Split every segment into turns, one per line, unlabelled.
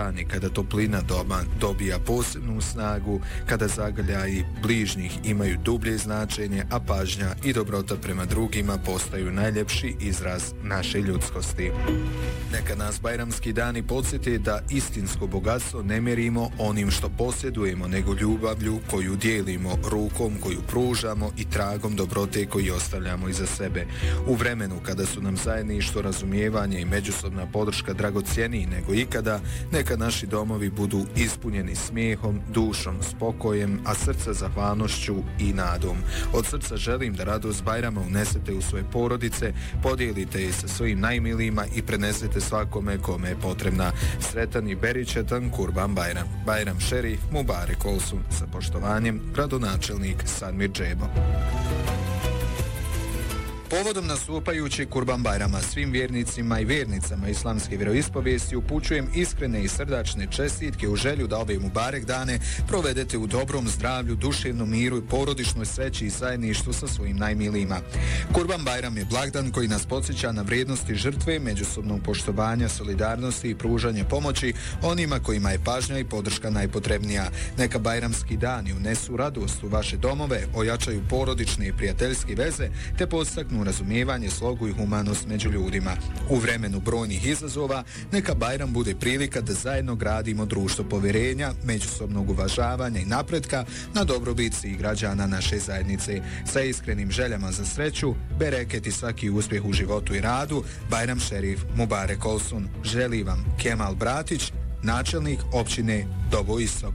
dani kada toplina doma dobija posebnu snagu, kada zagrljaji bližnjih imaju dublje značenje, a pažnja i dobrota prema drugima postaju najljepši izraz naše ljudskosti. Neka nas bajramski dani podsjete da istinsko bogatstvo ne mjerimo onim što posjedujemo, nego ljubavlju koju dijelimo, rukom koju pružamo i tragom dobrote koju ostavljamo iza sebe. U vremenu kada su nam zajedništvo, razumijevanje i međusobna podrška dragocjeniji nego ikada, neka naši domovi budu ispunjeni smijehom, dušom, spokojem, a srca zahvalnošću i nadom. Od srca želim da radost Bajrama unesete u svoje porodice, podijelite je sa svojim najmilijima i prenesete svakome kome je potrebna. Sretan i beričetan Kurban Bajram. Bajram Šerif Mubarek Olsun. Sa poštovanjem, gradonačelnik Sadmir Džebo. Povodom nastupajući Kurban Bajrama svim vjernicima i vjernicama islamske vjeroispovijesti upućujem iskrene i srdačne čestitke u želju da ove Mubarek dane provedete u dobrom zdravlju, duševnom miru i porodičnoj sreći i zajedništvu sa svojim najmilijima. Kurban Bajram je blagdan koji nas podsjeća na vrijednosti žrtve, međusobnog poštovanja, solidarnosti i pružanja pomoći onima kojima je pažnja i podrška najpotrebnija. Neka bajramski dani unesu radost u vaše domove, ojačaju porodične i prijateljske veze te podstaknu razumijevanje, slogu i humanost među ljudima. U vremenu brojnih izazova, neka Bajram bude prilika da zajedno gradimo društvo povjerenja, međusobnog uvažavanja i napretka na dobrobit svih građana naše zajednice. Sa iskrenim željama za sreću, bereket i svaki uspjeh u životu i radu, Bajram Šerif Mubarek Olsun. Želi vam Kemal Bratić, načelnik općine Dobo Istok.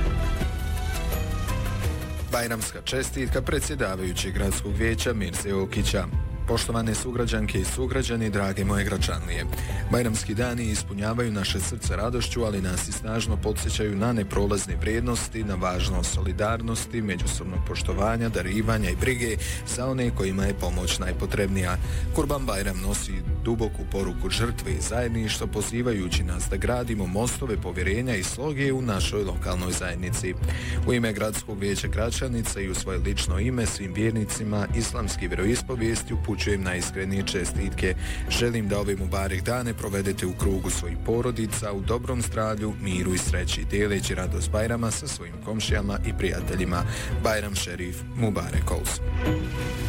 Bajramska čestitka predsjedavajućeg gradskog vijeća Mirze Okića. Poštovane sugrađanke i sugrađani, drage moje Gračanlije, bajramski dani ispunjavaju naše srce radošću, ali nas i snažno podsjećaju na neprolazne vrijednosti, na važnost solidarnosti, međusobnog poštovanja, darivanja i brige za one kojima je pomoć najpotrebnija. Kurban Bajram nosi duboku poruku žrtve i zajedništva, pozivajući nas da gradimo mostove povjerenja i sloge u našoj lokalnoj zajednici. U ime Gradskog vijeća Gračanica i u svoje lično ime svim vjernicima islamske vjeroispovijesti upućujem najiskrenije čestitke. Želim da ove Mubarek dane provedete u krugu svojih porodica, u dobrom zdravlju, miru i sreći, dijeleći radost Bajrama sa svojim komšijama i prijateljima. Bajram Šerif Mubarek Olsun.